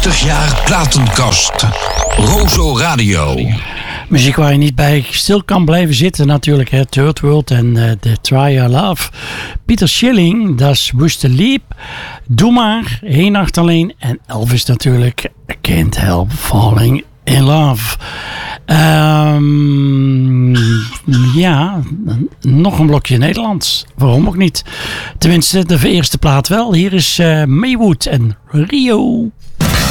60 jaar platenkast. Rozo Radio. Muziek waar je niet bij stil kan blijven zitten natuurlijk. Hè. Third World en The Try Your Love. Peter Schilling, Das Wüste Lieb. Doe maar, Heen Nacht Alleen. En Elvis natuurlijk, Can't Help Falling in Love. Ja, nog een blokje Nederlands. Waarom ook niet? Tenminste, de eerste plaat wel. Hier is Maywood en Rio.